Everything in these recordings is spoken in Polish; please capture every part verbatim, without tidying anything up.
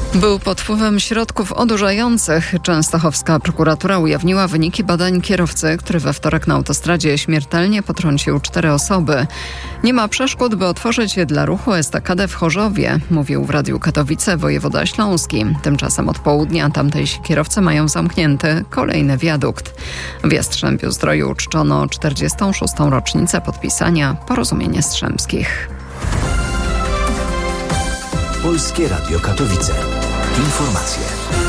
Był pod wpływem środków odurzających. Częstochowska prokuratura ujawniła wyniki badań kierowcy, który we wtorek na autostradzie śmiertelnie potrącił cztery osoby. Nie ma przeszkód, by otworzyć dla ruchu estakadę w Chorzowie, mówił w Radiu Katowice wojewoda śląski. Tymczasem od południa tamtejsi kierowcy mają zamknięty kolejny wiadukt. W Jastrzębiu-Zdroju uczczono czterdziestą szóstą rocznicę podpisania porozumień jastrzębskich. Polskie Radio Katowice. Informacje.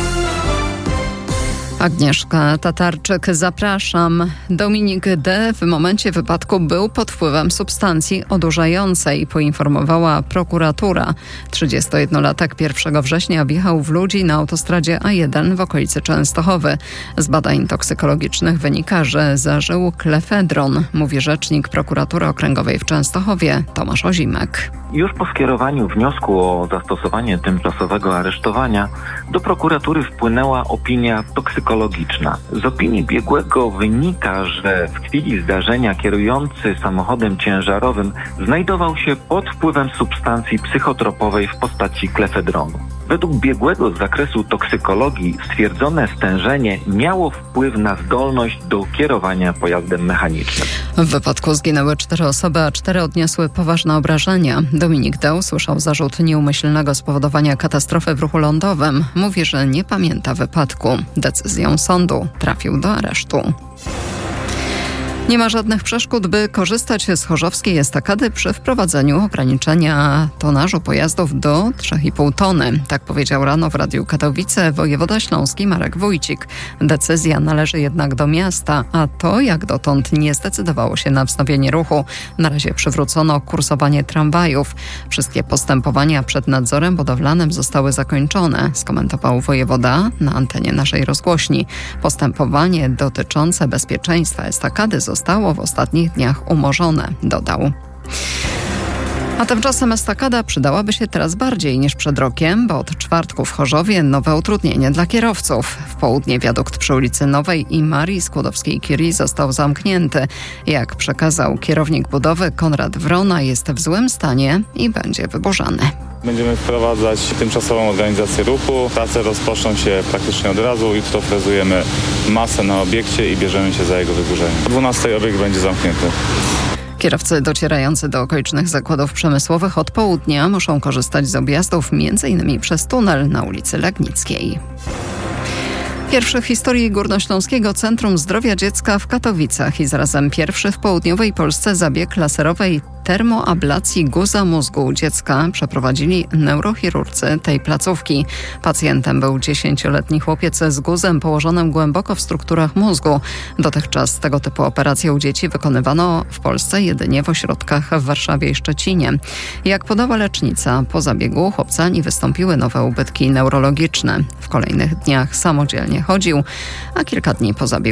Agnieszka Tatarczyk, zapraszam. Dominik D. w momencie wypadku był pod wpływem substancji odurzającej, poinformowała prokuratura. trzydziestojednolatek pierwszego września wjechał w ludzi na autostradzie A jeden w okolicy Częstochowy. Z badań toksykologicznych wynika, że zażył klefedron, mówi rzecznik prokuratury okręgowej w Częstochowie Tomasz Ozimek. Już po skierowaniu wniosku o zastosowanie tymczasowego aresztowania do prokuratury wpłynęła opinia toksykologiczna. Z opinii biegłego wynika, że w chwili zdarzenia kierujący samochodem ciężarowym znajdował się pod wpływem substancji psychotropowej w postaci klefedronu. Według biegłego z zakresu toksykologii stwierdzone stężenie miało wpływ na zdolność do kierowania pojazdem mechanicznym. W wypadku zginęły cztery osoby, a cztery odniosły poważne obrażenia. Dominik D. usłyszał zarzut nieumyślnego spowodowania katastrofy w ruchu lądowym. Mówi, że nie pamięta wypadku. Decyzją sądu trafił do aresztu. Nie ma żadnych przeszkód, by korzystać z chorzowskiej estakady przy wprowadzeniu ograniczenia tonażu pojazdów do trzy i pół tony. Tak powiedział rano w Radiu Katowice wojewoda śląski Marek Wójcik. Decyzja należy jednak do miasta, a to jak dotąd nie zdecydowało się na wznowienie ruchu. Na razie przywrócono kursowanie tramwajów. Wszystkie postępowania przed nadzorem budowlanym zostały zakończone, skomentował wojewoda na antenie naszej rozgłośni. Postępowanie dotyczące bezpieczeństwa estakady zostało w ostatnich dniach umorzone, dodał. A tymczasem estakada przydałaby się teraz bardziej niż przed rokiem, bo od czwartku w Chorzowie nowe utrudnienie dla kierowców. W południe wiadukt przy ulicy Nowej i Marii Skłodowskiej-Curie został zamknięty. Jak przekazał kierownik budowy Konrad Wrona, jest w złym stanie i będzie wyburzany. Będziemy wprowadzać tymczasową organizację ruchu. Prace rozpoczną się praktycznie od razu. Jutro frezujemy masę na obiekcie i bierzemy się za jego wyburzenie. O dwunastej obiekt będzie zamknięty. Kierowcy docierający do okolicznych zakładów przemysłowych od południa muszą korzystać z objazdów między innymi przez tunel na ulicy Legnickiej. Pierwszy w historii Górnośląskiego Centrum Zdrowia Dziecka w Katowicach i zarazem pierwszy w południowej Polsce zabieg laserowej termoablacji guza mózgu u dziecka przeprowadzili neurochirurdzy tej placówki. Pacjentem był dziesięcioletni chłopiec z guzem położonym głęboko w strukturach mózgu. Dotychczas tego typu operacje u dzieci wykonywano w Polsce jedynie w ośrodkach w Warszawie i Szczecinie. Jak podała lecznica, po zabiegu chłopcani wystąpiły nowe ubytki neurologiczne. W kolejnych dniach samodzielnie chodził, a kilka dni po zabiegu